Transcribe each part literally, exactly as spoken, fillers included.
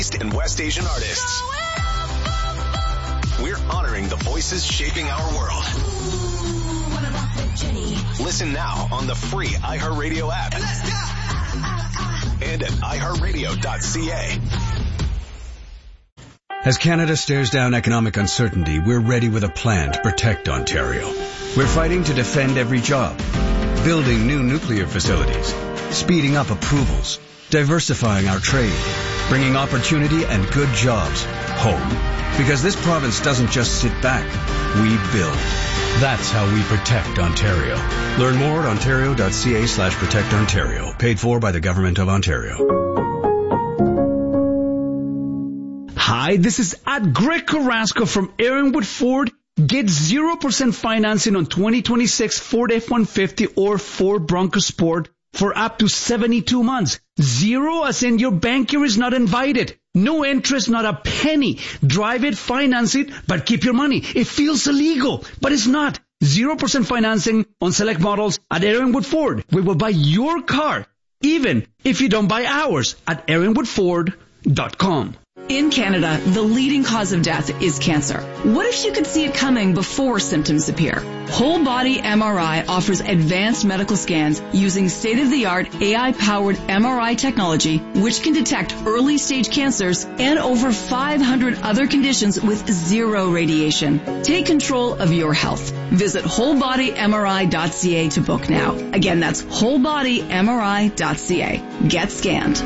and West Asian artists. We're honoring the voices shaping our world. Listen now on the free iHeartRadio app and at i heart radio dot c a. As Canada stares down economic uncertainty, we're ready with a plan to protect Ontario. We're fighting to defend every job, building new nuclear facilities, speeding up approvals, diversifying our trade, bringing opportunity and good jobs home. Because this province doesn't just sit back, we build. That's how we protect Ontario. Learn more at ontario dot c a slash protect Ontario. Paid for by the Government of Ontario. Hi, this is at Greg Carrasco from Aaronwood Ford. Get zero percent financing on twenty twenty-six Ford F one fifty or Ford Bronco Sport for up to seventy-two months. Zero as in your banker is not invited. No interest, not a penny. Drive it, finance it, but keep your money. It feels illegal, but it's not. Zero percent financing on select models at Aaronwood Ford. We will buy your car, even if you don't buy ours, at aaronwood ford dot com. In Canada, the leading cause of death is cancer. What if you could see it coming before symptoms appear? Whole Body M R I offers advanced medical scans using state-of-the-art A I-powered M R I technology, which can detect early-stage cancers and over five hundred other conditions with zero radiation. Take control of your health. Visit whole body M R I dot c a to book now. Again, that's whole body M R I dot c a. Get scanned.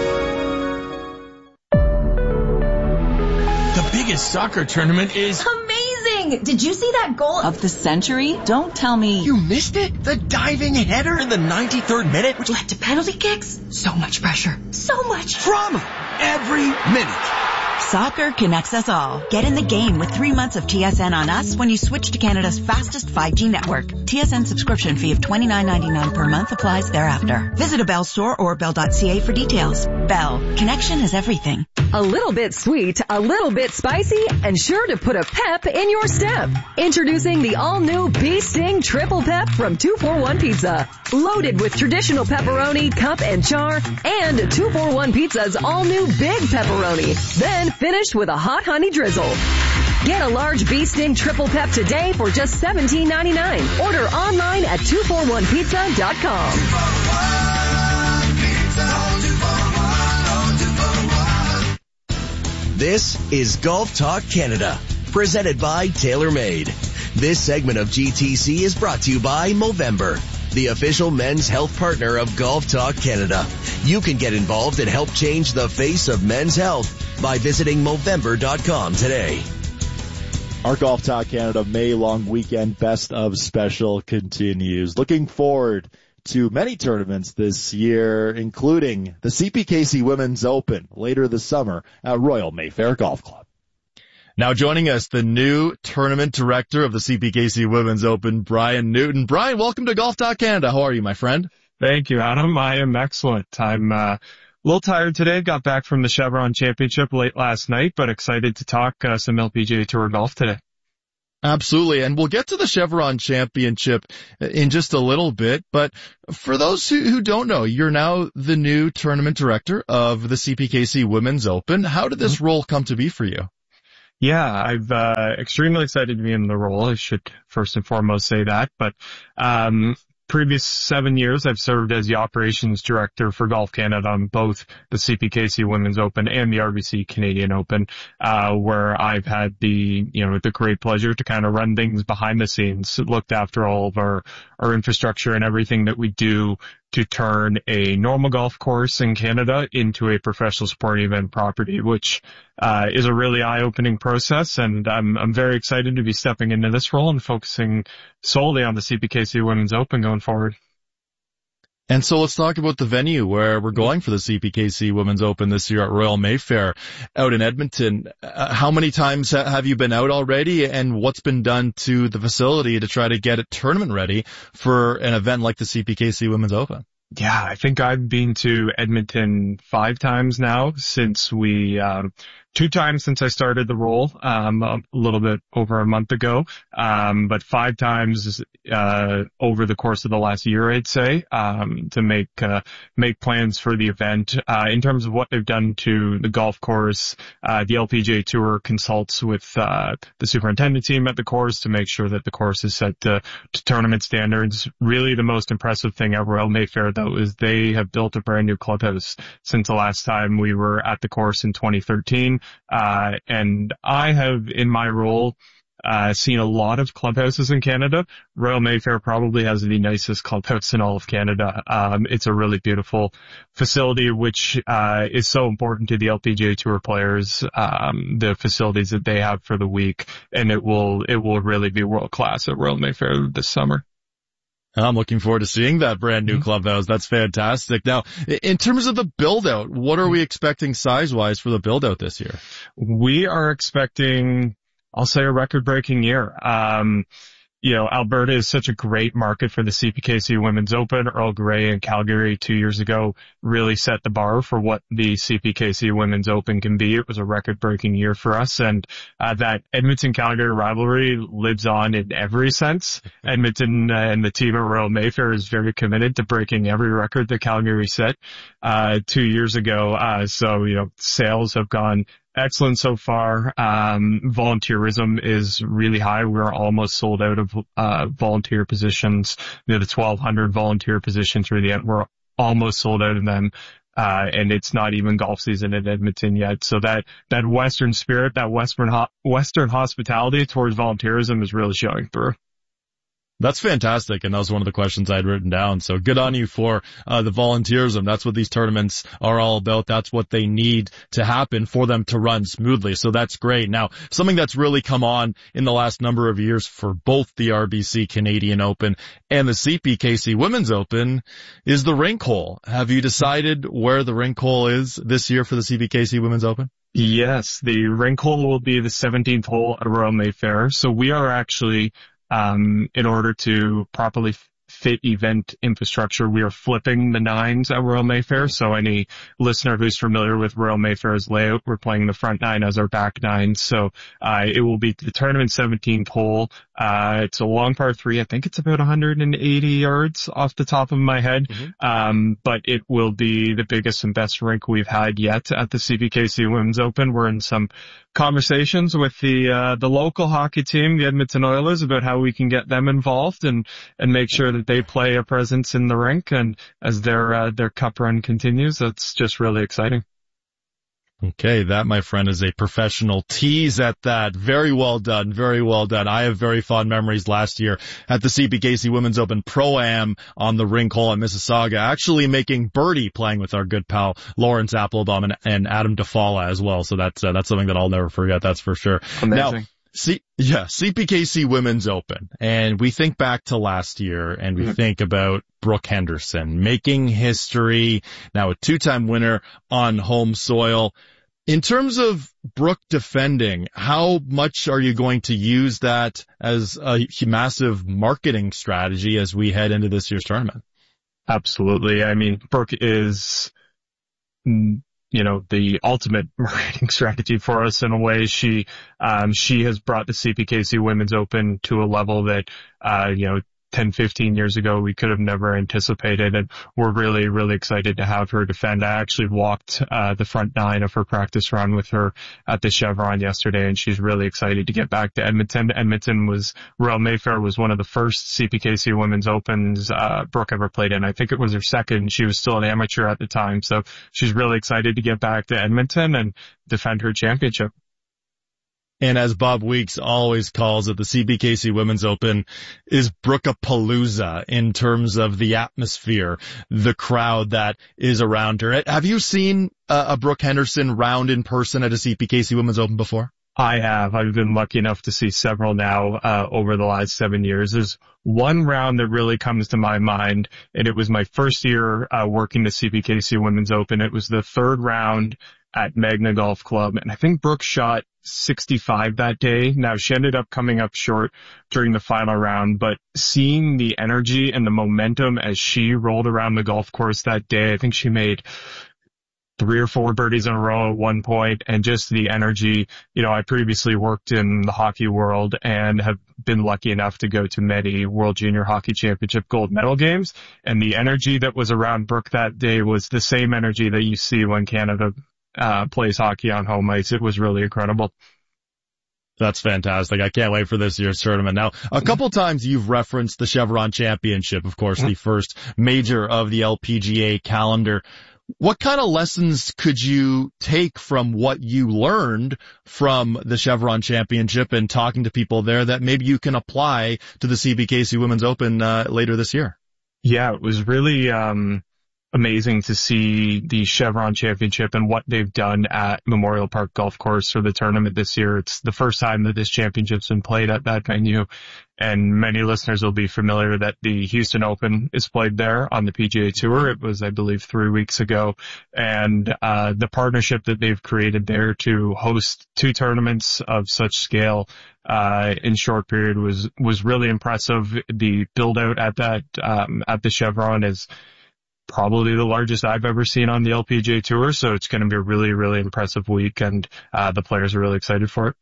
Biggest soccer tournament is amazing. Did you see that goal of the century? Don't tell me you missed it. The diving header in the ninety-third minute, which led to penalty kicks. So much pressure, so much drama every minute. Soccer connects us all. Get in the game with three months of T S N on us when you switch to Canada's fastest five G network. T S N subscription fee of twenty-nine ninety-nine per month applies thereafter. Visit a Bell store or bell dot c a for details. Bell. Connection is everything. A little bit sweet, a little bit spicy, and sure to put a pep in your step. Introducing the all-new Bee Sting Triple Pep from two forty-one Pizza. Loaded with traditional pepperoni, cup, and char, and two forty-one Pizza's all-new Big Pepperoni. Then finished with a hot honey drizzle. Get a large Bee Sting Triple Pep today for just seventeen ninety-nine. Order online at two forty-one pizza dot com. This is Golf Talk Canada, presented by TaylorMade. This segment of G T C is brought to you by Movember, the official men's health partner of Golf Talk Canada. You can get involved and help change the face of men's health by visiting movember dot com today. Our Golf Talk Canada May long weekend best of special continues. Looking forward to many tournaments this year, including the C P K C Women's Open later this summer at Royal Mayfair Golf Club. Now joining us, the new tournament director of the C P K C Women's Open, Brian Newton. Brian, welcome to Golf Talk Canada. How are you, my friend? Thank you, Adam. I am excellent. I'm uh, a little tired today. Got back from the Chevron Championship late last night, but excited to talk uh, some L P G A Tour golf today. Absolutely, and we'll get to the Chevron Championship in just a little bit, but for those who, who don't know, you're now the new tournament director of the C P K C Women's Open. How did this role come to be for you? Yeah, I'm uh, extremely excited to be in the role. I should first and foremost say that, but um previous seven years, I've served as the operations director for Golf Canada on both the C P K C Women's Open and the R B C Canadian Open, uh, where I've had the, you know, the great pleasure to kind of run things behind the scenes, looked after all of our, our infrastructure and everything that we do to turn a normal golf course in Canada into a professional sporting event property, which uh is a really eye-opening process, and I'm I'm very excited to be stepping into this role and focusing solely on the C P K C Women's Open going forward. And so let's talk about the venue where we're going for the C P K C Women's Open this year at Royal Mayfair out in Edmonton. Uh, how many times ha- have you been out already, and what's been done to the facility to try to get it tournament ready for an event like the C P K C Women's Open? Yeah, I think I've been to Edmonton five times now since we um, two times since I started the role, um, a little bit over a month ago, um, but five times, uh, over the course of the last year, I'd say, um, to make, uh, make plans for the event. Uh, in terms of what they've done to the golf course, uh, the L P G A Tour consults with, uh, the superintendent team at the course to make sure that the course is set to, to tournament standards. Really the most impressive thing at Royal Mayfair, though, is they have built a brand new clubhouse since the last time we were at the course in twenty thirteen. Uh, and I have, in my role, uh, seen a lot of clubhouses in Canada. Royal Mayfair probably has the nicest clubhouse in all of Canada. Um, it's a really beautiful facility, which, uh, is so important to the L P G A Tour players, um, the facilities that they have for the week. And it will, it will really be world class at Royal Mayfair this summer. I'm looking forward to seeing that brand new mm-hmm. clubhouse. That's fantastic. Now, in terms of the build out, what are we expecting size wise for the build out this year? We are expecting, I'll say, a record breaking year. Um, you know, Alberta is such a great market for the C P K C Women's Open. Earl Grey in Calgary two years ago really set the bar for what the C P K C Women's Open can be. It was a record-breaking year for us, and uh, that Edmonton-Calgary rivalry lives on in every sense. Edmonton and the team at Royal Mayfair is very committed to breaking every record that Calgary set uh two years ago. Uh so, you know, sales have gone excellent so far. Um, volunteerism is really high. We're almost sold out of, uh, volunteer positions. You know, the twelve hundred volunteer positions really, we're almost sold out of them. Uh, and it's not even golf season in Edmonton yet. So that, that Western spirit, that Western, ho- Western hospitality towards volunteerism is really showing through. That's fantastic, and that was one of the questions I had written down. So good on you for uh, the volunteerism. That's what these tournaments are all about. That's what they need to happen for them to run smoothly. So that's great. Now, something that's really come on in the last number of years for both the R B C Canadian Open and the C P K C Women's Open is the rink hole. Have you decided where the rink hole is this year for the C P K C Women's Open? Yes, the rink hole will be the seventeenth hole at Royal Mayfair. So we are actually Um, in order to properly fit event infrastructure, we are flipping the nines at Royal Mayfair. So any listener who's familiar with Royal Mayfair's layout, we're playing the front nine as our back nine. So, uh, it will be the tournament seventeenth hole. Uh, it's a long par three. I think it's about one hundred eighty yards off the top of my head. Mm-hmm. Um, but it will be the biggest and best rink we've had yet at the C P K C Women's Open. We're in some conversations with the, uh, the local hockey team, the Edmonton Oilers, about how we can get them involved and, and make sure that they play a presence in the rink. And as their, uh, their cup run continues, that's just really exciting. Okay, that, my friend, is a professional tease at that. Very well done, very well done. I have very fond memories last year at the C P K C Women's Open Pro-Am on the rink hole at Mississauga, actually making birdie playing with our good pal Lawrence Applebaum and, and Adam DeFala as well. So that's, uh, that's something that I'll never forget, that's for sure. Amazing. Now, C- yeah, C P K C Women's Open. And we think back to last year and we mm-hmm. think about Brooke Henderson making history, now a two-time winner on home soil. In terms of Brooke defending, how much are you going to use that as a massive marketing strategy as we head into this year's tournament? Absolutely. I mean, Brooke is, you know, the ultimate marketing strategy for us in a way. She, um, she has brought the C P K C Women's Open to a level that, uh, you know, ten, fifteen years ago we could have never anticipated, and we're really, really excited to have her defend. I actually walked, uh, the front nine of her practice run with her at the Chevron yesterday, and she's really excited to get back to Edmonton. Edmonton was, Royal Mayfair was one of the first C P K C Women's Opens, uh, Brooke ever played in. I think it was her second. She was still an amateur at the time, so she's really excited to get back to Edmonton and defend her championship. And as Bob Weeks always calls it, the C P K C Women's Open is Brooke-a-palooza in terms of the atmosphere, the crowd that is around her. Have you seen uh, a Brooke Henderson round in person at a C P K C Women's Open before? I have. I've been lucky enough to see several now uh, over the last seven years. There's one round that really comes to my mind, and it was my first year uh, working the C P K C Women's Open. It was the third round at Magna Golf Club, and I think Brooke shot sixty-five that day. Now, she ended up coming up short during the final round, but seeing the energy and the momentum as she rolled around the golf course that day, I think she made three or four birdies in a row at one point, and just the energy. You know, I previously worked in the hockey world and have been lucky enough to go to many World Junior Hockey Championship gold medal games, and the energy that was around Brooke that day was the same energy that you see when Canada uh plays hockey on home ice. It was really incredible. That's fantastic. I can't wait for this year's tournament. Now, a couple times you've referenced the Chevron Championship, of course, the first major of the L P G A calendar. What kind of lessons could you take from what you learned from the Chevron Championship and talking to people there that maybe you can apply to the C P K C Women's Open uh, later this year? Yeah, it was really um amazing to see the Chevron Championship and what they've done at Memorial Park Golf Course for the tournament this year. It's the first time that this championship's been played at that venue, and many listeners will be familiar that the Houston Open is played there on the P G A Tour. It was, I believe, three weeks ago, and uh the partnership that they've created there to host two tournaments of such scale uh in short period was was really impressive. The build out at that um at the Chevron is probably the largest I've ever seen on the L P G A Tour, so it's going to be a really, really impressive week, and uh the players are really excited for it.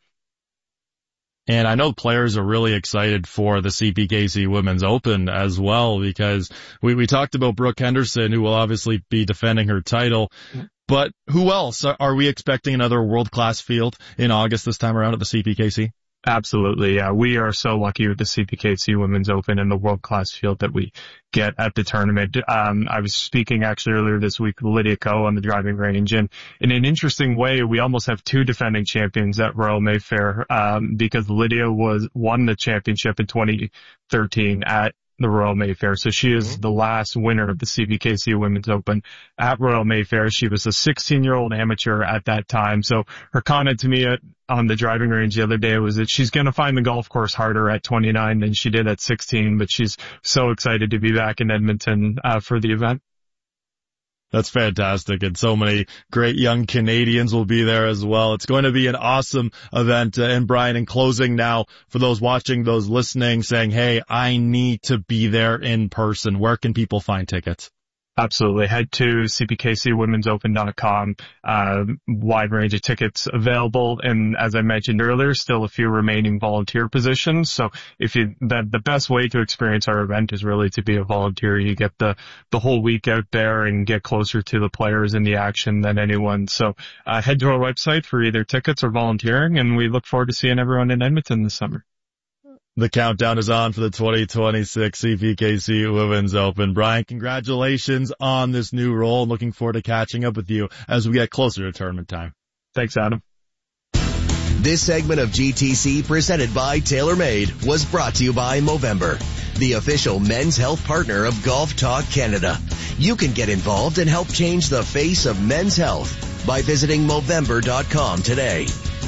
And I know players are really excited for the C P K C Women's Open as well, because we, we talked about Brooke Henderson, who will obviously be defending her title. But who else? Are we expecting another world-class field in August this time around at the C P K C? Absolutely, yeah. We are so lucky with the C P K C Women's Open and the world-class field that we get at the tournament. Um, I was speaking actually earlier this week with Lydia Ko on the driving range, and in an interesting way, we almost have two defending champions at Royal Mayfair, um, because Lydia was won the championship in twenty thirteen at the Royal Mayfair. So she is the last winner of the C P K C Women's Open at Royal Mayfair. She was a sixteen-year-old amateur at that time. So her comment to me at, on the driving range the other day was that she's going to find the golf course harder at twenty-nine than she did at sixteen, but she's so excited to be back in Edmonton uh, for the event. That's fantastic. And so many great young Canadians will be there as well. It's going to be an awesome event. Uh, and Brian, in closing now, for those watching, those listening, saying, hey, I need to be there in person, where can people find tickets? Absolutely. Head to C P K C women's open dot com. Uh, wide range of tickets available. And as I mentioned earlier, still a few remaining volunteer positions. So if you, the, the best way to experience our event is really to be a volunteer. You get the, the whole week out there and get closer to the players in the action than anyone. So, uh, head to our website for either tickets or volunteering, and we look forward to seeing everyone in Edmonton this summer. The countdown is on for the twenty twenty-six C P K C Women's Open. Brian, congratulations on this new role. Looking forward to catching up with you as we get closer to tournament time. Thanks, Adam. This segment of G T C, presented by TaylorMade, was brought to you by Movember, the official men's health partner of Golf Talk Canada. You can get involved and help change the face of men's health by visiting Movember dot com today.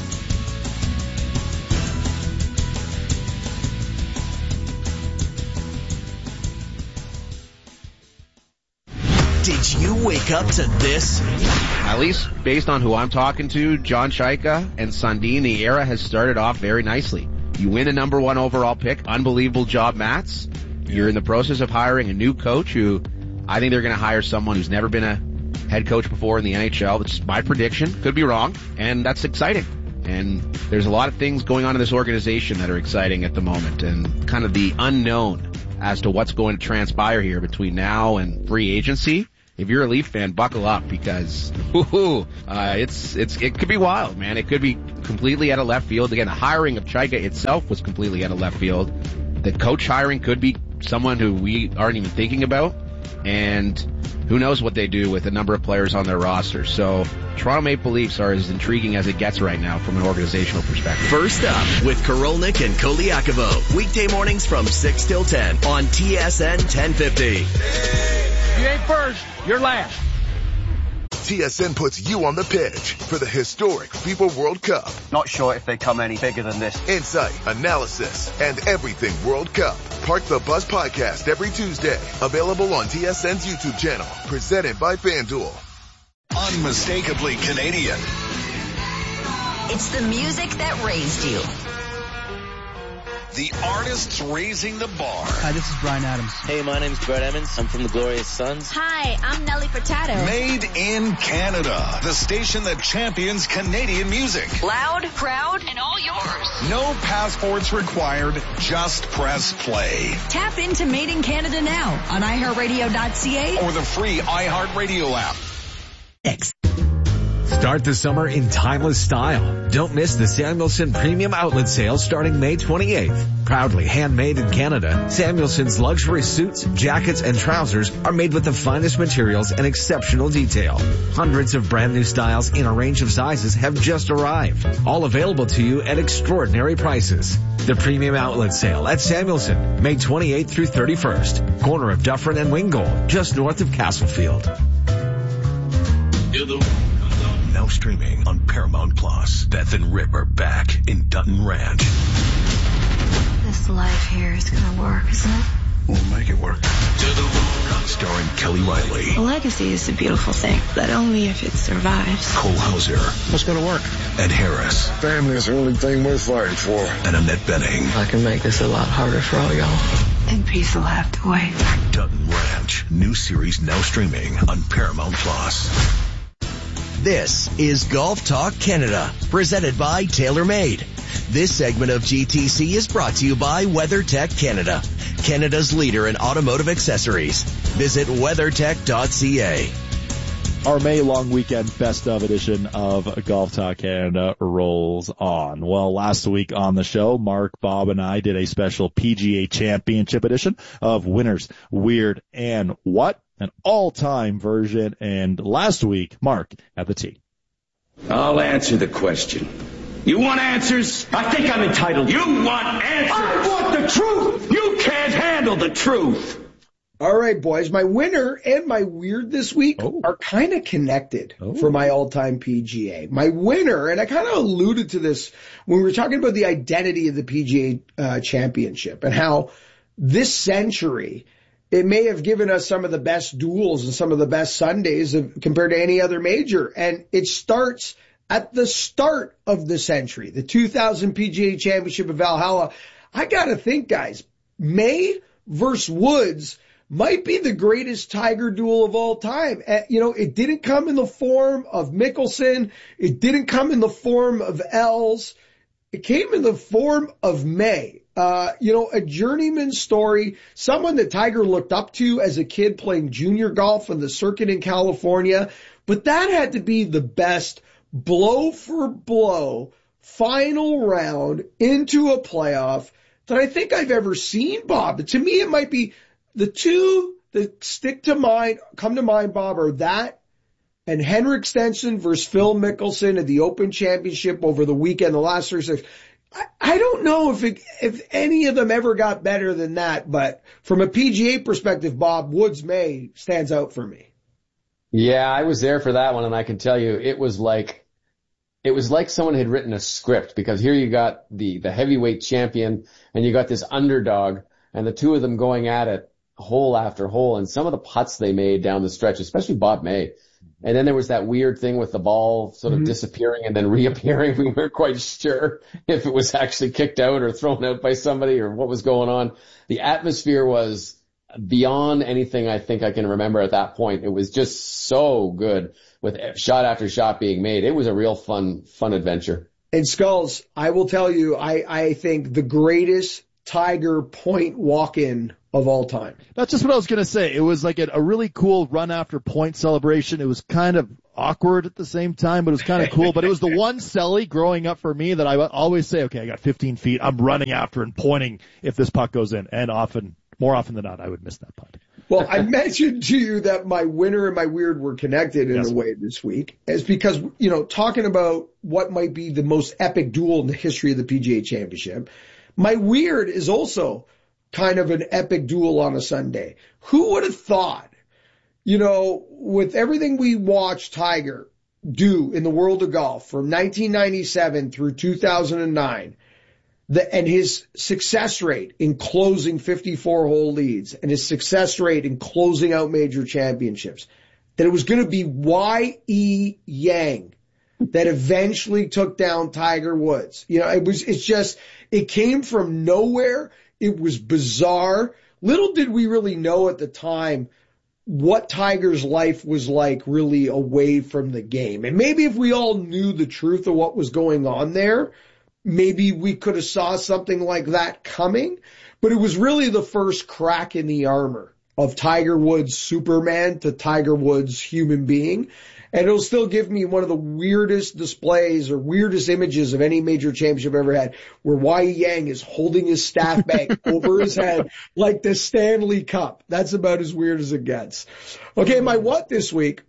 Did you wake up to this? At least based on who I'm talking to, John Shaika and Sundin, the era has started off very nicely. You win a number one overall pick. Unbelievable job, Mats. You're in the process of hiring a new coach who I think they're going to hire someone who's never been a head coach before in the N H L. That's my prediction. Could be wrong. And that's exciting. And there's a lot of things going on in this organization that are exciting at the moment, and kind of the unknown as to what's going to transpire here between now and free agency. If you're a Leaf fan, buckle up, because whoo, uh, it's it's it could be wild, man. It could be completely out of left field. Again, the hiring of Chaika itself was completely out of left field. The coach hiring could be someone who we aren't even thinking about, and who knows what they do with a number of players on their roster. So Toronto Maple Leafs are as intriguing as it gets right now from an organizational perspective. First up with Korolnik and Koliakovo, weekday mornings from six till ten on T S N ten fifty. You ain't first, you're last. T S N puts you on the pitch for the historic FIFA World Cup. Not sure if they come any bigger than this. Insight, analysis, and everything World Cup. Park the Bus podcast every Tuesday. Available on T S N's YouTube channel. Presented by FanDuel. Unmistakably Canadian. It's the music that raised you. The artists raising the bar. Hi, this is Brian Adams. Hey, my name's Brett Emmons. I'm from the Glorious Sons. Hi, I'm Nelly Furtado. Made in Canada. The station that champions Canadian music. Loud, proud, and all yours. No passports required. Just press play. Tap into Made in Canada now on i heart radio dot c a or the free iHeartRadio app. X. Start the summer in timeless style. Don't miss the Samuelson Premium Outlet Sale starting May twenty-eighth. Proudly handmade in Canada, Samuelson's luxury suits, jackets, and trousers are made with the finest materials and exceptional detail. Hundreds of brand new styles in a range of sizes have just arrived. All available to you at extraordinary prices. The Premium Outlet Sale at Samuelson, May twenty-eighth through thirty-first. Corner of Dufferin and Wingold, just north of Castlefield. Now streaming on Paramount Plus. Beth and Rip are back in Dutton Ranch. This life here is gonna work, isn't it? We'll make it work. Starring Kelly Riley. A legacy is a beautiful thing, but only if it survives. Cole Hauser. What's gonna work? Ed Harris. Family is the only thing worth fighting for. And Annette Bening. I can make this a lot harder for all y'all. And peace will have to wait. Dutton Ranch. New series now streaming on Paramount Plus. This is Golf Talk Canada, presented by TaylorMade. This segment of G T C is brought to you by WeatherTech Canada, Canada's leader in automotive accessories. Visit weathertech dot c a. Our May long weekend best of edition of Golf Talk Canada rolls on. Well, last week on the show, Mark, Bob, and I did a special P G A Championship edition of Winners, Weird, and What? An all-time version. And last week, Mark at the tee. I'll answer the question. You want answers? I think I'm entitled. You want answers? I want the truth. You can't handle the truth. All right, boys. My winner and my weird this week oh. are kind of connected oh. for my all-time P G A. My winner, and I kind of alluded to this when we were talking about the identity of the P G A uh, Championship and how this century it may have given us some of the best duels and some of the best Sundays of, compared to any other major. And it starts at the start of the century, the two thousand P G A Championship of Valhalla. I got to think, guys, May versus Woods might be the greatest Tiger duel of all time. Uh, you know, it didn't come in the form of Mickelson. It didn't come in the form of Els. It came in the form of May. Uh, you know, a journeyman story, someone that Tiger looked up to as a kid playing junior golf on the circuit in California. But that had to be the best blow for blow final round into a playoff that I think I've ever seen, Bob. To me, it might be the two that stick to mind, come to mind, Bob, are that and Henrik Stenson versus Phil Mickelson at the Open Championship over the weekend, the last three six. I, I don't know if it, if any of them ever got better than that, but from a P G A perspective, Bob, Woods May stands out for me. Yeah, I was there for that one, and I can tell you it was like it was like someone had written a script, because here you got the the heavyweight champion and you got this underdog, and the two of them going at it hole after hole, and some of the putts they made down the stretch, especially Bob May. And then there was that weird thing with the ball sort of mm-hmm. disappearing and then reappearing. We weren't quite sure if it was actually kicked out or thrown out by somebody or what was going on. The atmosphere was beyond anything I think I can remember at that point. It was just so good with shot after shot being made. It was a real fun, fun adventure. And Skulls, I will tell you, I, I think the greatest Tiger point walk-in of all time. That's just what I was going to say. It was like a, a really cool run after point celebration. It was kind of awkward at the same time, but it was kind of cool. But it was the one celly growing up for me that I would always say, okay, I got fifteen feet. I'm running after and pointing if this puck goes in. And often, more often than not, I would miss that putt. Well, I mentioned to you that my winner and my weird were connected in yes. a way this week. It's because, you know, talking about what might be the most epic duel in the history of the P G A Championship, my weird is also kind of an epic duel on a Sunday. Who would have thought, you know, with everything we watched Tiger do in the world of golf from nineteen ninety-seven through two thousand nine, the, and his success rate in closing fifty-four hole leads and his success rate in closing out major championships, that it was going to be Y E Yang that eventually took down Tiger Woods. You know, it was, it's just, it came from nowhere. It was bizarre. Little did we really know at the time what Tiger's life was like really away from the game. And maybe if we all knew the truth of what was going on there, maybe we could have saw something like that coming. But it was really the first crack in the armor of Tiger Woods Superman to Tiger Woods human being. And it'll still give me one of the weirdest displays or weirdest images of any major championship I've ever had, where Wai Yang is holding his staff bag over his head like the Stanley Cup. That's about as weird as it gets. Okay, my what this week?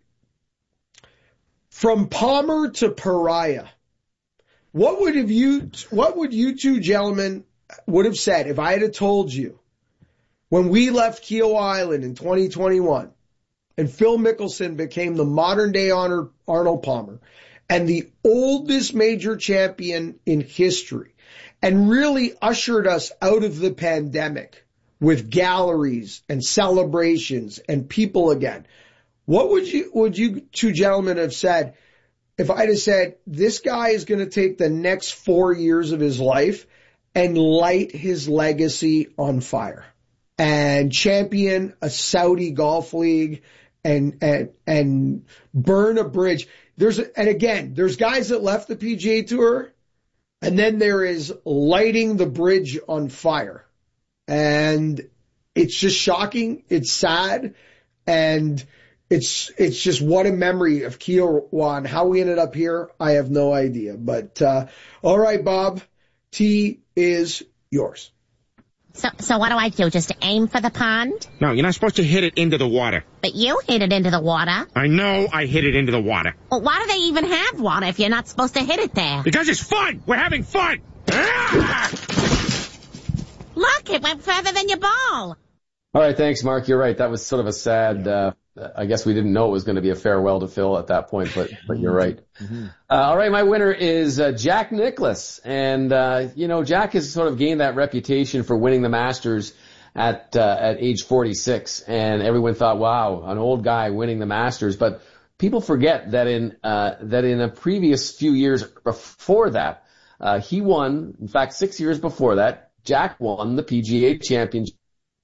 From Palmer to Pariah. What would have you, what would you two gentlemen would have said if I had told you when we left Kiowa Island in twenty twenty-one and Phil Mickelson became the modern day honor Arnold Palmer and the oldest major champion in history and really ushered us out of the pandemic with galleries and celebrations and people again? What would you, would you two gentlemen have said if I'd have said, this guy is going to take the next four years of his life and light his legacy on fire and champion a Saudi golf league and, and, and burn a bridge? There's, and again, there's guys that left the P G A Tour, and then there is lighting the bridge on fire. And it's just shocking. It's sad. And it's, it's just what a memory of Kiowa and how we ended up here. I have no idea, but, uh, all right, Bob, T is yours. So, so what do I do? Just aim for the pond? No, you're not supposed to hit it into the water. But you hit it into the water. I know I hit it into the water. Well, why do they even have water if you're not supposed to hit it there? Because it's fun! We're having fun! Ah! Look, it went further than your ball. All right, thanks, Mark. You're right. That was sort of a sad, uh, I guess we didn't know it was going to be a farewell to Phil at that point, but, but you're right. Mm-hmm. Uh, all right, my winner is uh, Jack Nicklaus. And, uh, you know, Jack has sort of gained that reputation for winning the Masters at, uh, at age forty-six. And everyone thought, wow, an old guy winning the Masters. But people forget that in, uh, that in a previous few years before that, uh, he won, in fact, six years before that, Jack won the P G A Championship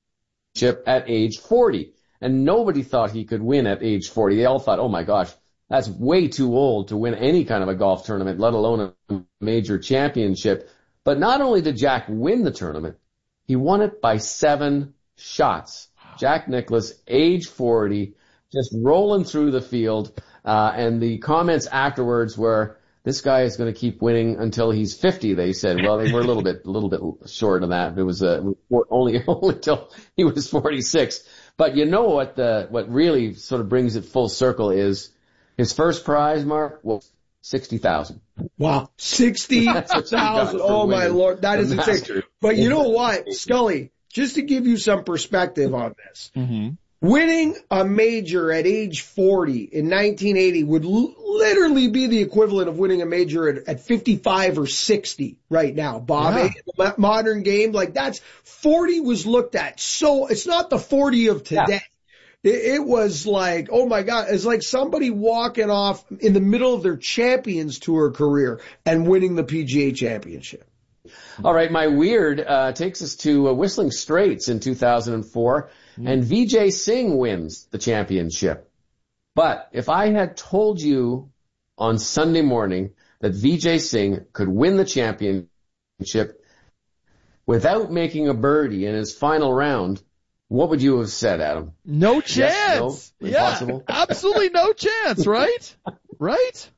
at age forty. And nobody thought he could win at age forty. They all thought, oh my gosh, that's way too old to win any kind of a golf tournament, let alone a major championship. But not only did Jack win the tournament, he won it by seven shots. Jack Nicklaus, age forty, just rolling through the field. Uh, and the comments afterwards were, this guy is going to keep winning until he's fifty, they said. Well, they were a little bit, a little bit short of that. It was, uh, only, only until he was forty-six. But you know what the, what really sort of brings it full circle is his first prize, Mark, was sixty thousand. Wow. sixty thousand. Oh my Lord. That is insane. But you know what, Scully, just to give you some perspective on this, mm-hmm. winning a major at age forty in nineteen eighty would l- literally be the equivalent of winning a major at, at fifty-five or sixty right now, Bob. Yeah. In the modern game, like that's, forty was looked at. So it's not the forty of today. Yeah. It, it was like, oh my God, it's like somebody walking off in the middle of their Champions Tour career and winning the P G A Championship. All right, my weird uh, takes us to uh, Whistling Straits in two thousand four. And Vijay Singh wins the championship. But if I had told you on Sunday morning that Vijay Singh could win the championship without making a birdie in his final round, what would you have said, Adam? No chance. Yes, no? Impossible? Yeah, absolutely no chance, right? Right?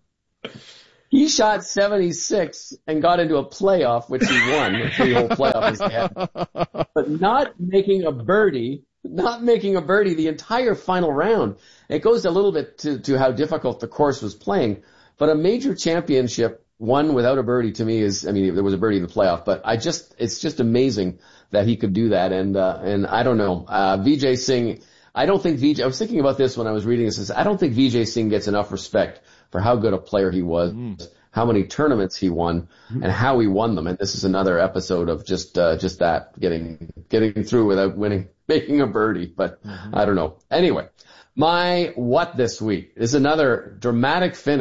He shot seventy-six and got into a playoff, which he won. A three-hole playoff is had. But not making a birdie Not making a birdie the entire final round. It goes a little bit to, to how difficult the course was playing, but a major championship won without a birdie to me is, I mean, there was a birdie in the playoff, but I just, it's just amazing that he could do that. And, uh, and I don't know, uh, Vijay Singh, I don't think Vijay, I was thinking about this when I was reading this, I don't think Vijay Singh gets enough respect for how good a player he was. Mm. How many tournaments he won and how he won them. And this is another episode of just, uh, just that, getting, getting through without winning, making a birdie, but mm-hmm. I don't know. Anyway, my what this week is another dramatic finish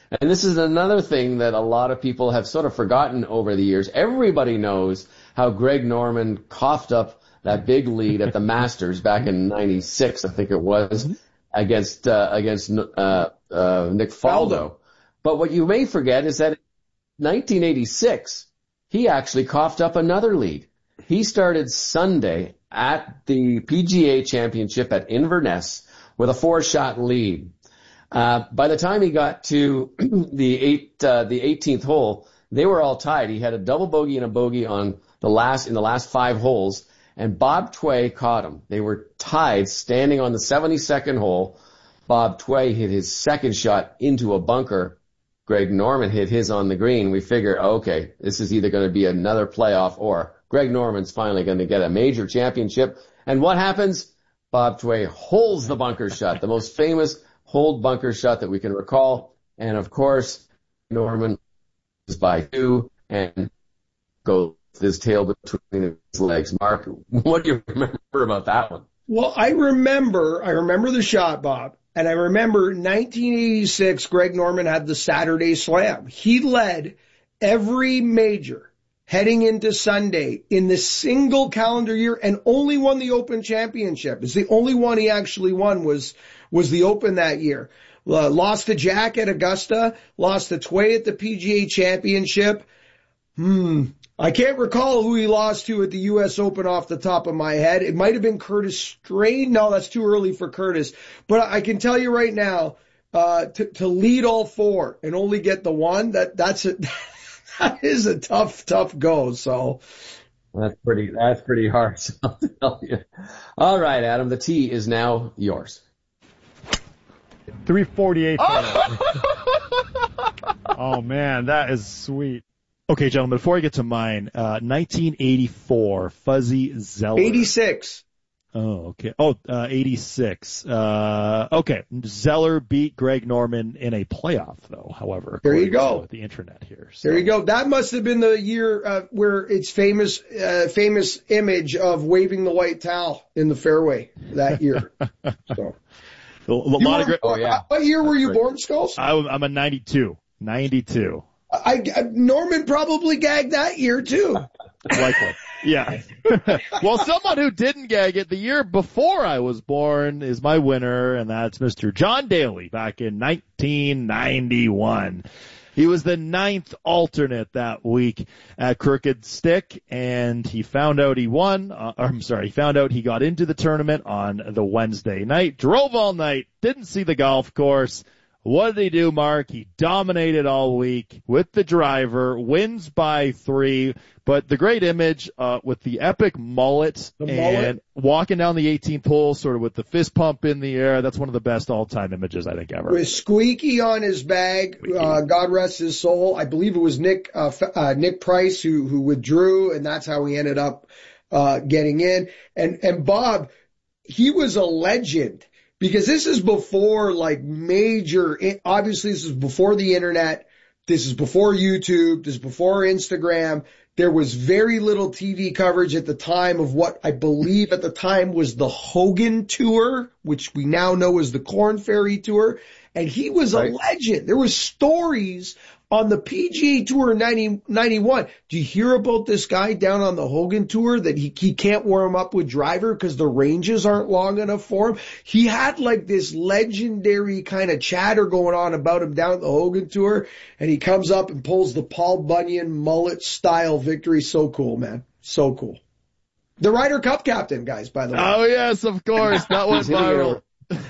And this is another thing that a lot of people have sort of forgotten over the years. Everybody knows how Greg Norman coughed up that big lead at the Masters back in ninety-six, I think it was, against uh, against uh, uh, Nick Faldo. But what you may forget is that in nineteen eighty-six, he actually coughed up another lead. He started Sunday at the P G A Championship at Inverness with a four-shot lead. Uh, by the time he got to the eight, uh, the eighteenth hole, they were all tied. He had a double bogey and a bogey on the last, in the last five holes, and Bob Tway caught him. They were tied, standing on the seventy-second hole. Bob Tway hit his second shot into a bunker. Greg Norman hit his on the green. We figure, okay, this is either going to be another playoff or Greg Norman's finally going to get a major championship. And what happens? Bob Tway holds the bunker shot, the most famous hold bunker shot that we can recall. And of course, Norman is by two and goes with his tail between his legs. Mark, what do you remember about that one? Well, I remember, I remember the shot, Bob. And I remember nineteen eighty-six, Greg Norman had the Saturday Slam. He led every major heading into Sunday in the single calendar year and only won the Open Championship. It's the only one he actually won was, was the Open that year. Uh, lost to Jack at Augusta, lost to Tway at the P G A Championship. Hmm. I can't recall who he lost to at the U S Open off the top of my head. It might have been Curtis Strain. No, that's too early for Curtis. But I can tell you right now, uh, to, to lead all four and only get the one, that, that's a, that is a tough, tough go. So. That's pretty, that's pretty harsh, I'll tell you. All right, Adam, the tee is now yours. three forty-eight. Oh man, that is sweet. Okay, gentlemen, before I get to mine, uh, nineteen eighty-four, Fuzzy Zeller. eighty-six. Oh, okay. Oh, uh, eighty-six. Uh, okay. Zeller beat Greg Norman in a playoff, though, however. There you go. With the internet here. So. There you go. That must have been the year uh, where it's famous, uh, famous image of waving the white towel in the fairway that year. So. A, a lot of great. Oh, yeah. What year were you born, Skulls? I, I'm a ninety-two. ninety-two. I, I, Norman probably gagged that year, too. Likely. Yeah. Well, someone who didn't gag it the year before I was born is my winner, and that's Mister John Daly back in nineteen ninety-one. He was the ninth alternate that week at Crooked Stick, and he found out he won. Uh, or, I'm sorry, he found out he got into the tournament on the Wednesday night, drove all night, didn't see the golf course. What did he do, Mark? He dominated all week with the driver, wins by three, but the great image uh with the epic mullet the and mullet. walking down the eighteenth hole sort of with the fist pump in the air, that's one of the best all-time images I think ever. With Squeaky on his bag, uh, God rest his soul. I believe it was Nick uh, uh Nick Price who who withdrew, and that's how he ended up uh getting in. And and Bob, he was a legend. Because this is before like major, obviously this is before the internet, this is before YouTube, this is before Instagram. There was very little T V coverage at the time of what I believe at the time was the Hogan Tour, which we now know is the Corn Ferry Tour. And he was a right. legend. There were stories on the P G A Tour in ninety, ninety-one. Do you hear about this guy down on the Hogan Tour that he, he can't warm up with driver because the ranges aren't long enough for him? He had like this legendary kind of chatter going on about him down at the Hogan Tour, and he comes up and pulls the Paul Bunyan mullet style victory. So cool, man. So cool. The Ryder Cup captain, guys, by the way. Oh yes, of course. That went viral.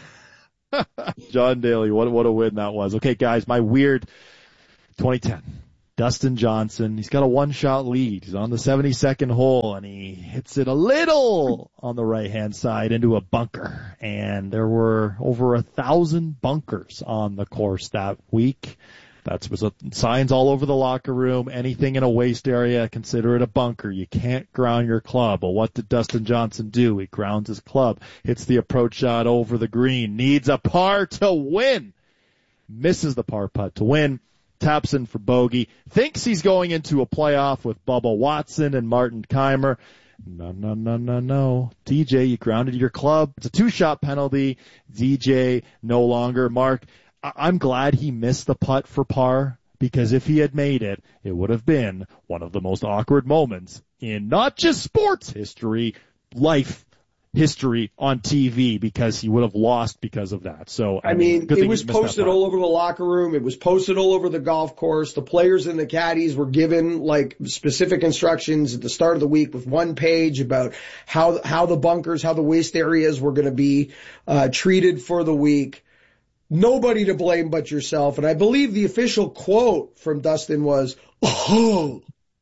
John Daly, what, what a win that was. Okay, guys, my weird twenty ten. Dustin Johnson, he's got a one-shot lead. He's on the seventy-second hole, and he hits it a little on the right-hand side into a bunker. And there were over a thousand bunkers on the course that week. That was a, signs all over the locker room. Anything in a waste area, consider it a bunker. You can't ground your club. Well, what did Dustin Johnson do? He grounds his club, hits the approach shot over the green, needs a par to win, misses the par putt to win, taps in for bogey, thinks he's going into a playoff with Bubba Watson and Martin Keimer. No, no, no, no, no. D J, you grounded your club. It's a two-shot penalty. D J no longer. Mark, I- I'm glad he missed the putt for par, because if he had made it, it would have been one of the most awkward moments in not just sports history, life history on T V, because he would have lost because of that. So I, I mean, mean it was posted all over the locker room. It was posted all over the golf course. The players and the caddies were given like specific instructions at the start of the week with one page about how how the bunkers, how the waste areas were going to be uh, treated for the week. Nobody to blame but yourself. And I believe the official quote from Dustin was, "Oh."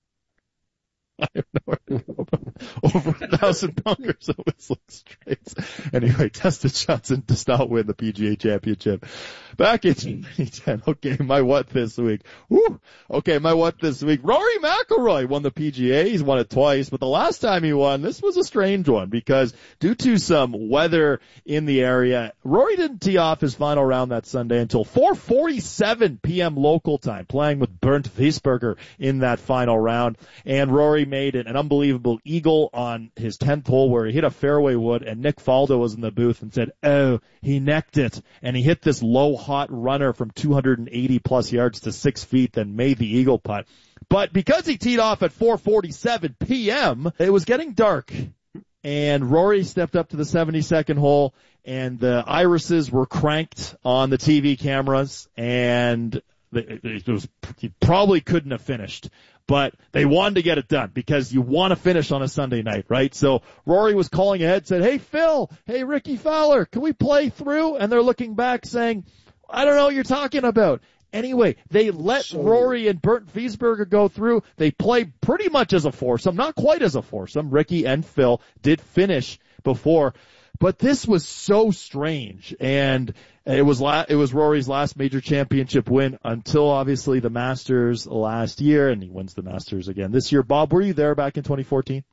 I have no idea about over a thousand bunkers of Whistling Straits. Anyway, Dustin Johnson does not win the P G A Championship back in twenty ten. Okay, my what this week? Woo! Okay, my what this week? Rory McIlroy won the P G A. He's won it twice, but the last time he won, this was a strange one because due to some weather in the area, Rory didn't tee off his final round that Sunday until four forty-seven p.m. local time, playing with Bernd Wiesberger in that final round. And Rory made an unbelievable eagle on his tenth hole where he hit a fairway wood, and Nick Faldo was in the booth and said, oh, he necked it. And he hit this low, hot runner from two hundred eighty plus yards to six feet, then made the eagle putt. But because he teed off at four forty-seven p.m., it was getting dark. And Rory stepped up to the seventy-second hole, and the irises were cranked on the T V cameras, and it was, he probably couldn't have finished. But they wanted to get it done because you want to finish on a Sunday night, right? So Rory was calling ahead, said, hey, Phil, hey, Ricky Fowler, can we play through? And they're looking back saying, I don't know what you're talking about. Anyway, they let so, Rory and Bernd Wiesberger go through. They played pretty much as a foursome, not quite as a foursome. Ricky and Phil did finish before. But this was so strange, and it was la- it was Rory's last major championship win until obviously the Masters last year, and he wins the Masters again this year. Bob, were you there back in twenty fourteen?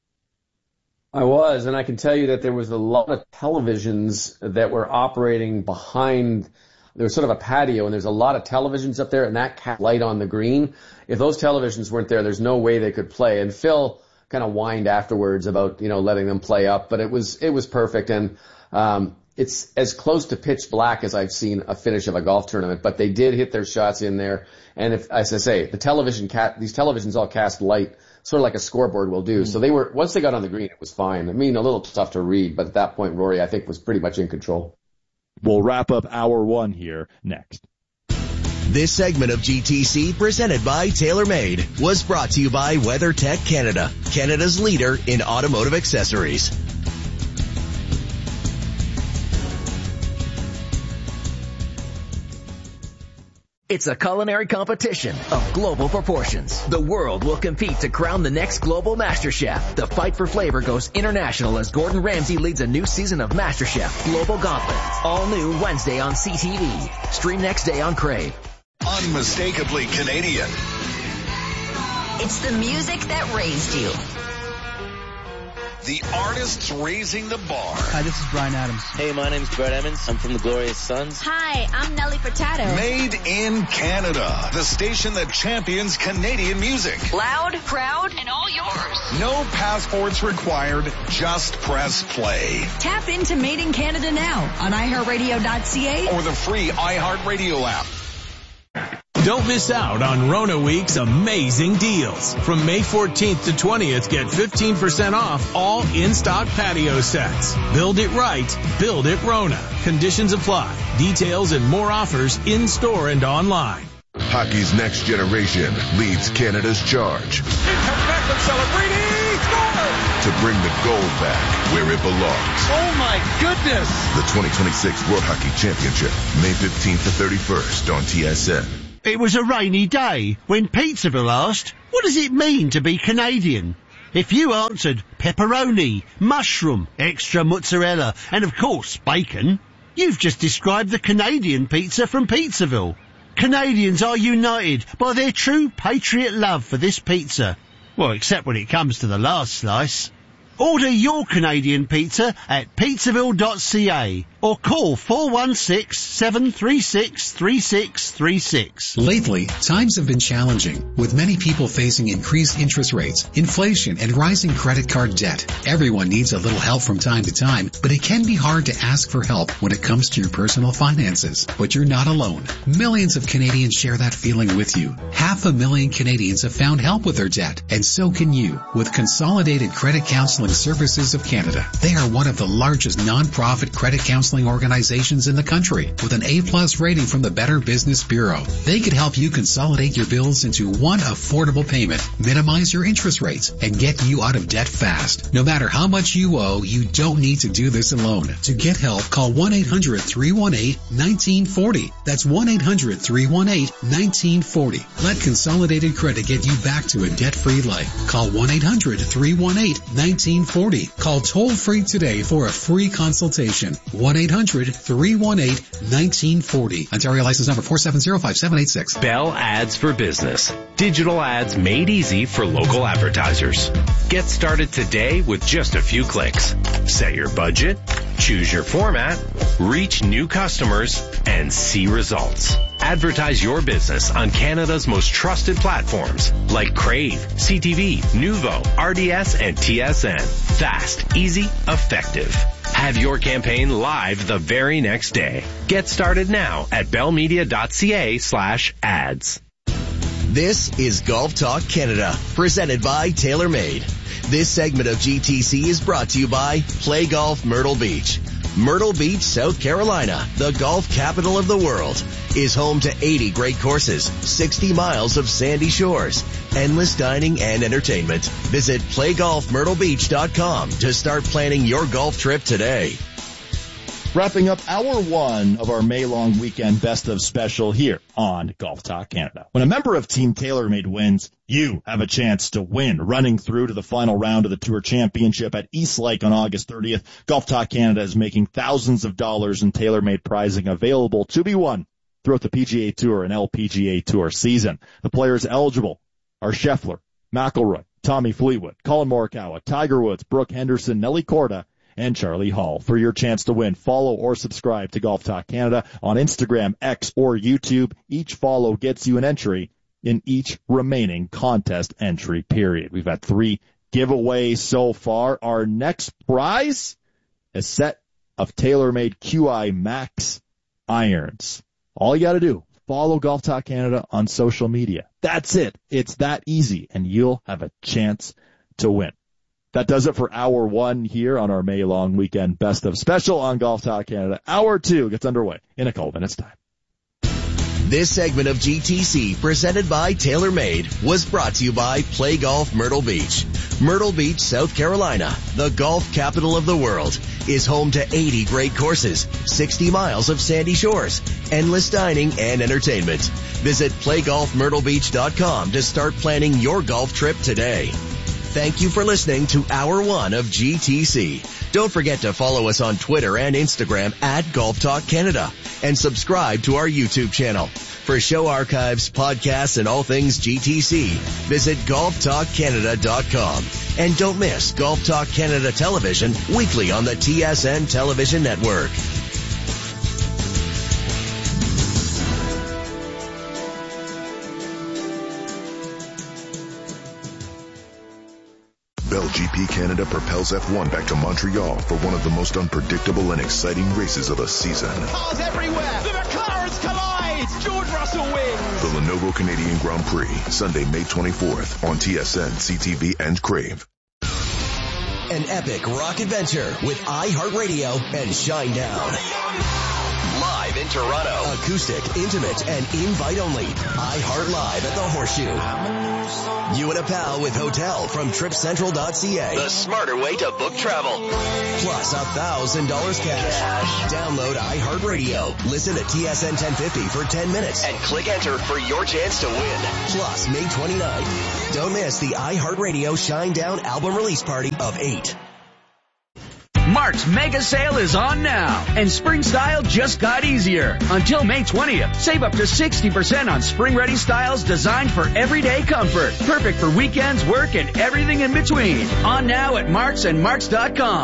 I was, and I can tell you that there was a lot of televisions that were operating behind. There was sort of a patio, and there's a lot of televisions up there, and that cast light on the green. If those televisions weren't there, there's no way they could play. And Phil kind of whined afterwards about, you know, letting them play up, but it was, it was perfect. And, um, it's as close to pitch black as I've seen a finish of a golf tournament, but they did hit their shots in there. And if, as I say, the television cat, these televisions all cast light, sort of like a scoreboard will do. Mm. So they were, once they got on the green, it was fine. I mean, a little tough to read, but at that point, Rory, I think, was pretty much in control. We'll wrap up hour one here next. This segment of G T C, presented by TaylorMade, was brought to you by WeatherTech Canada, Canada's leader in automotive accessories. It's a culinary competition of global proportions. The world will compete to crown the next global MasterChef. The fight for flavor goes international as Gordon Ramsay leads a new season of MasterChef Global Gauntlet. All new Wednesday on C T V. Stream next day on Crave. Unmistakably Canadian. It's the music that raised you. The artists raising the bar. Hi, this is Bryan Adams. Hey, my name's Brett Emmons. I'm from the Glorious Sons. Hi, I'm Nelly Furtado. Made in Canada. The station that champions Canadian music. Loud, proud, and all yours. No passports required. Just press play. Tap into Made in Canada now on i heart radio dot c a or the free iHeartRadio app. Don't miss out on Rona Week's amazing deals. From May fourteenth to twentieth, get fifteen percent off all in-stock patio sets. Build it right. Build it Rona. Conditions apply. Details and more offers in-store and online. Hockey's next generation leads Canada's charge. He comes back with Celebrini. Scores! To bring the gold back where it belongs. Oh my goodness! The twenty twenty-six World Hockey Championship, May fifteenth to thirty-first on T S N. It was a rainy day when Pizzaville asked, what does it mean to be Canadian? If you answered pepperoni, mushroom, extra mozzarella, and of course bacon, you've just described the Canadian pizza from Pizzaville. Canadians are united by their true patriot love for this pizza. Well, except when it comes to the last slice. Order your Canadian pizza at pizzaville dot c a or call four one six, seven three six, three six three six. Lately, times have been challenging, with many people facing increased interest rates, inflation, and rising credit card debt. Everyone needs a little help from time to time, but it can be hard to ask for help when it comes to your personal finances. But you're not alone. Millions of Canadians share that feeling with you. Half a million Canadians have found help with their debt, and so can you with Consolidated Credit Counseling Services of Canada. They are one of the largest non-profit credit counseling organizations in the country with an A-plus rating from the Better Business Bureau. They could help you consolidate your bills into one affordable payment, minimize your interest rates, and get you out of debt fast. No matter how much you owe, you don't need to do this alone. To get help, call one eight hundred, three one eight, one nine four zero. That's one eight hundred, three one eight, one nine four zero. Let Consolidated Credit get you back to a debt-free life. Call one eight hundred, three one eight, one nine four zero. Call toll-free today for a free consultation. one eight hundred, three one eight, one nine four zero. Ontario license number four seven zero five seven eight six. Bell Ads for Business. Digital ads made easy for local advertisers. Get started today with just a few clicks. Set your budget, choose your format, reach new customers, and see results. Advertise your business on Canada's most trusted platforms like Crave, C T V, Nuvo, R D S, and T S N. Fast, easy, effective. Have your campaign live the very next day. Get started now at bellmedia.ca slash ads. This is Golf Talk Canada, presented by TaylorMade. This segment of G T C is brought to you by Play Golf Myrtle Beach. Myrtle Beach, South Carolina, the golf capital of the world, is home to eighty great courses, sixty miles of sandy shores, endless dining and entertainment. Visit play golf myrtle beach dot com to start planning your golf trip today. Wrapping up hour one of our May-long weekend best of special here on Golf Talk Canada. When a member of Team TaylorMade wins, you have a chance to win. Running through to the final round of the Tour Championship at East Lake on August thirtieth, Golf Talk Canada is making thousands of dollars in TaylorMade prizing available to be won throughout the P G A Tour and L P G A Tour season. The players eligible are Scheffler, McIlroy, Tommy Fleetwood, Colin Morikawa, Tiger Woods, Brooke Henderson, Nelly Korda, and Charlie Hall. For your chance to win, follow or subscribe to Golf Talk Canada on Instagram, X, or YouTube. Each follow gets you an entry in each remaining contest entry period. We've had three giveaways so far. Our next prize, a set of TaylorMade Q I Max irons. All you got to do, follow Golf Talk Canada on social media. That's it. It's that easy, and you'll have a chance to win. That does it for hour one here on our May-long weekend best of special on Golf Talk Canada. Hour two gets underway in a couple minutes' time. This segment of G T C, presented by TaylorMade, was brought to you by Play Golf Myrtle Beach. Myrtle Beach, South Carolina, the golf capital of the world, is home to eighty great courses, sixty miles of sandy shores, endless dining and entertainment. Visit play golf myrtle beach dot com to start planning your golf trip today. Thank you for listening to Hour one of G T C. Don't forget to follow us on Twitter and Instagram at Golf Talk Canada and subscribe to our YouTube channel. For show archives, podcasts, and all things G T C, visit golf talk canada dot com. And don't miss Golf Talk Canada Television weekly on the T S N Television Network. Bell G P Canada propels F one back to Montreal for one of the most unpredictable and exciting races of the season. Cars everywhere! The McLarens collide! George Russell wins! The Lenovo Canadian Grand Prix, Sunday, May twenty-fourth on T S N, C T V, and Crave. An epic rock adventure with iHeartRadio and Shinedown. Live in Toronto. Acoustic, intimate, and invite only. iHeart Live at the Horseshoe. You and a pal with hotel from trip central dot c a. The smarter way to book travel. Plus a thousand dollars cash. Download iHeartRadio. Listen to T S N ten fifty for ten minutes and click enter for your chance to win. Plus May twenty-ninth. Don't miss the iHeartRadio Shinedown album release party of eight. Mark's mega sale is on now, and spring style just got easier. Until May twentieth, save up to sixty percent on spring-ready styles designed for everyday comfort. Perfect for weekends, work, and everything in between. On now at Marks and Marks dot com.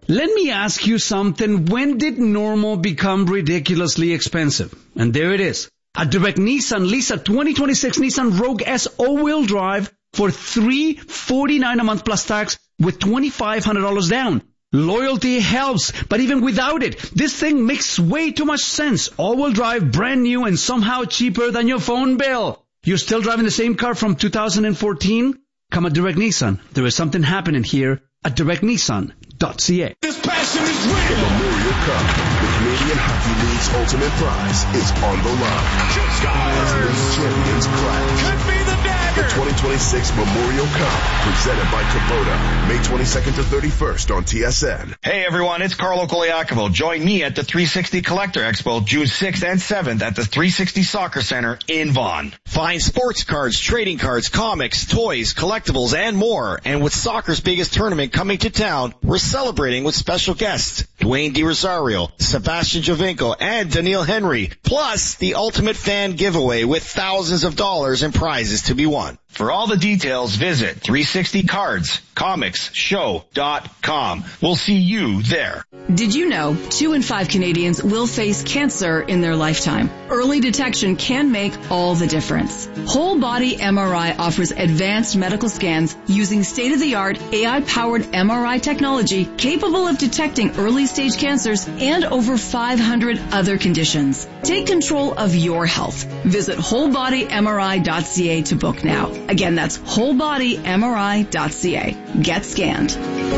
Let me ask you something. When did normal become ridiculously expensive? And there it is. At Direct Nissan, lease a twenty twenty-six Nissan Rogue S all-wheel drive for three hundred forty-nine dollars a month plus tax with twenty-five hundred dollars down. Loyalty helps, but even without it, this thing makes way too much sense. All-wheel drive, brand new, and somehow cheaper than your phone bill. You're still driving the same car from two thousand fourteen? Come at Direct Nissan. There is something happening here at direct nissan dot c a. This passion is real. The Memorial Cup, the Canadian Hockey League's ultimate prize, is on the line. As the champions clash. Could be the dagger. The twenty twenty-six Memorial Cup, presented by Kubota, May twenty-second to thirty-first on T S N. Hey everyone, it's Carlo Koliakovo. Join me at the three sixty Collector Expo, June sixth and seventh at the three sixty Soccer Center in Vaughan. Find sports cards, trading cards, comics, toys, collectibles, and more. And with soccer's biggest tournament coming to town, we're celebrating with special guests Dwayne DiRosario, Sebastian Giovinco, and Daniil Henry, plus the ultimate fan giveaway with thousands of dollars in prizes to be won. For all the details, visit three sixty cards comics show dot com. We'll see you there. Did you know two in five Canadians will face cancer in their lifetime? Early detection can make all the difference. Whole Body M R I offers advanced medical scans using state-of-the-art A I-powered M R I technology capable of detecting early-stage cancers and over five hundred other conditions. Take control of your health. Visit whole body M R I dot c a to book now. Again, that's whole body M R I dot c a. Get scanned.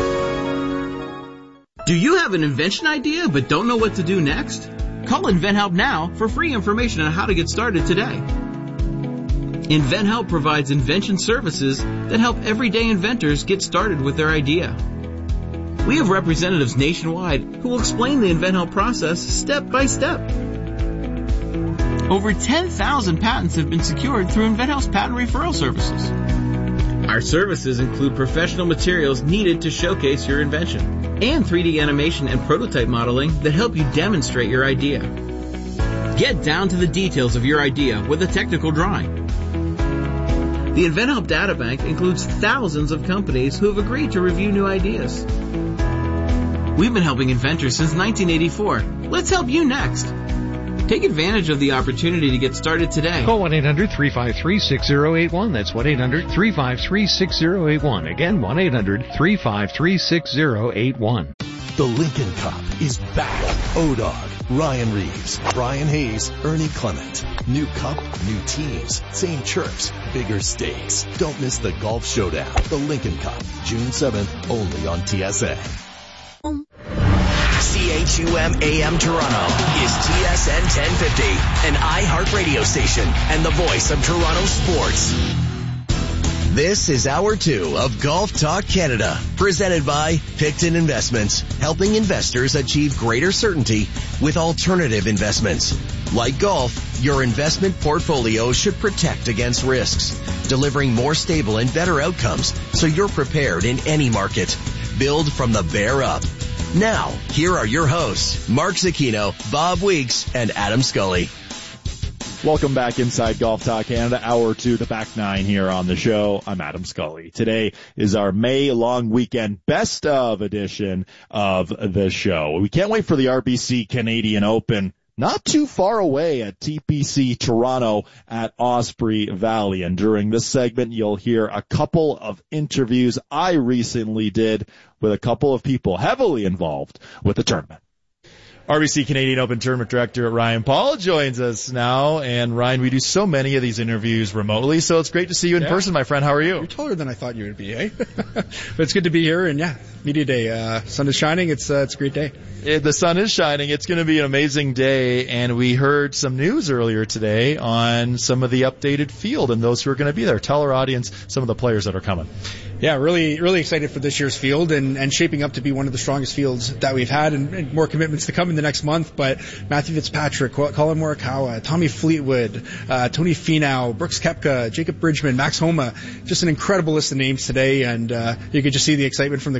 Do you have an invention idea but don't know what to do next? Call InventHelp now for free information on how to get started today. InventHelp provides invention services that help everyday inventors get started with their idea. We have representatives nationwide who will explain the InventHelp process step by step. Over ten thousand patents have been secured through InventHelp's patent referral services. Our services include professional materials needed to showcase your invention and three D animation and prototype modeling that help you demonstrate your idea. Get down to the details of your idea with a technical drawing. The InventHelp Databank includes thousands of companies who have agreed to review new ideas. We've been helping inventors since nineteen eighty-four. Let's help you next. Take advantage of the opportunity to get started today. Call one eight hundred three five three six zero eight one. That's one eight hundred three five three six zero eight one. Again, one eight hundred three five three six zero eight one. The Lincoln Cup is back. O-Dog, Ryan Reeves, Brian Hayes, Ernie Clement. New cup, new teams, same chirps, bigger stakes. Don't miss the golf showdown. The Lincoln Cup, June seventh, only on T S N. C H U M A M Toronto is T S N ten fifty, an iHeartRadio station and the voice of Toronto sports. This is Hour two of Golf Talk Canada, presented by Picton Investments, helping investors achieve greater certainty with alternative investments. Like golf, your investment portfolio should protect against risks, delivering more stable and better outcomes so you're prepared in any market. Build from the bear up. Now, here are your hosts, Mark Zucchino, Bob Weeks, and Adam Scully. Welcome back inside Golf Talk Canada, hour two, the back nine here on the show. I'm Adam Scully. Today is our May long weekend best of edition of the show. We can't wait for the R B C Canadian Open. Not too far away at T P C Toronto at Osprey Valley. And during this segment, you'll hear a couple of interviews I recently did with a couple of people heavily involved with the tournament. R B C Canadian Open Tournament Director Ryan Paul joins us now. And Ryan, we do so many of these interviews remotely, so it's great to see you in yeah. person, my friend. How are you? You're taller than I thought you would be, eh? But it's good to be here, and yeah, media day. Uh, sun is shining. It's uh, it's a great day. It, the sun is shining. It's going to be an amazing day, and we heard some news earlier today on some of the updated field and those who are going to be there. Tell our audience some of the players that are coming. Yeah, really, really excited for this year's field and, and shaping up to be one of the strongest fields that we've had, and, and more commitments to come in the next month. But Matthew Fitzpatrick, Colin Morikawa, Tommy Fleetwood, uh, Tony Finau, Brooks Koepka, Jacob Bridgman, Max Homa, just an incredible list of names today, and uh, you could just see the excitement from the